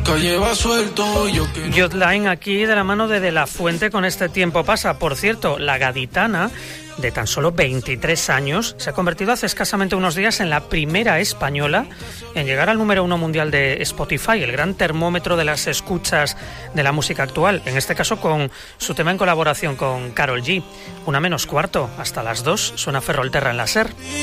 lleva suelto. Jotline aquí de la mano de La Fuente con Este tiempo pasa. Por cierto, la gaditana, de tan solo 23 años, se ha convertido hace escasamente unos días en la primera española en llegar al número 1 mundial de Spotify, el gran termómetro de las escuchas de la música actual, en este caso con su tema en colaboración con Karol G. 1:45, hasta las 2, suena Ferrolterra en la SER.